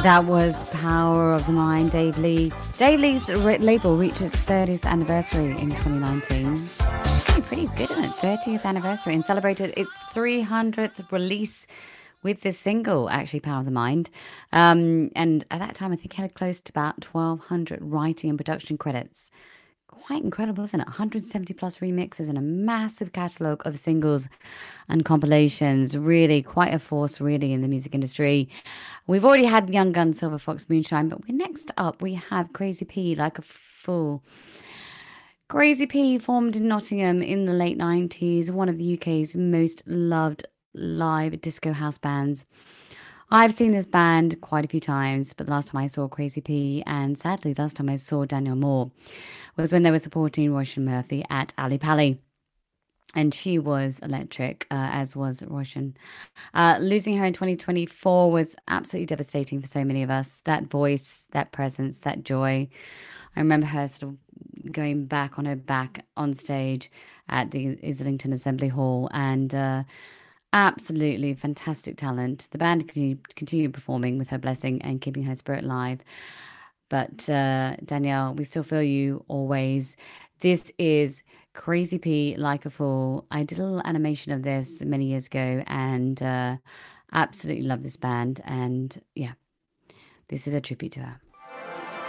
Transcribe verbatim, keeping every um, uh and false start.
That was Power of the Mind, Dave Lee. Dave Lee's re- label reached its thirtieth anniversary in twenty nineteen. Pretty, pretty good, isn't it? thirtieth anniversary, and celebrated its three hundredth release with this single, actually, Power of the Mind. Um, and at that time, I think it had close to about twelve hundred writing and production credits. Quite incredible, isn't it? one hundred seventy plus remixes and a massive catalogue of singles and compilations. Really quite a force, really, in the music industry. We've already had Young Gun, Silver Fox, Moonshine, but we're next up, we have Crazy P, Like a Fool. Crazy P formed in Nottingham in the late nineties, one of the U K's most loved live disco house bands. I've seen this band quite a few times, but the last time I saw Crazy P, and sadly, the last time I saw Danielle Moore, was when they were supporting Roshan Murthy at Ali Pali. And she was electric, uh, as was Roshan. Uh, losing her in twenty twenty-four was absolutely devastating for so many of us. That voice, that presence, that joy. I remember her sort of going back on her back on stage at the Islington Assembly Hall, and uh, absolutely fantastic talent. The band continued, continued performing with her blessing and keeping her spirit alive. But uh, Danielle, we still feel you always. This is Crazy P, Like a Fool. I did a little animation of this many years ago, and uh, absolutely love this band. And yeah, this is a tribute to her.